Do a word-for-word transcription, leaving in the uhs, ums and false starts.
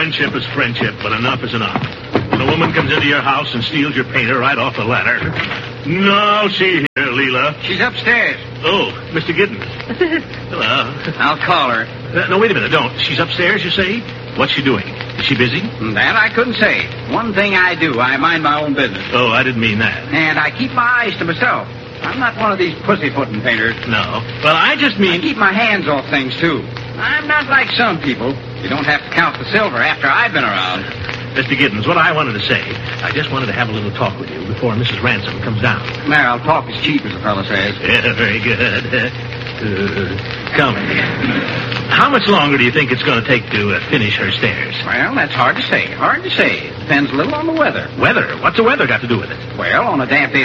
Friendship is friendship, but enough is enough. When a woman comes into your house and steals your painter right off the ladder. No, see here, Leela. She's upstairs. Oh, Mister Giddens. Hello. I'll call her. Uh, no, wait a minute, don't. She's upstairs, you say? What's she doing? Is she busy? That I couldn't say. One thing I do, I mind my own business. Oh, I didn't mean that. And I keep my eyes to myself. I'm not one of these pussyfooting painters. No. Well, I just mean... I keep my hands off things, too. I'm not like some people. You don't have to count the silver after I've been around. Mister Giddens, what I wanted to say, I just wanted to have a little talk with you before Missus Ransom comes down. Well, talk is cheap, as the fellow says. Yeah, very good. Uh, come. How much longer do you think it's going to take to uh, finish her stairs? Well, that's hard to say. Hard to say. It depends a little on the weather. Weather? What's the weather got to do with it? Well, on a damp day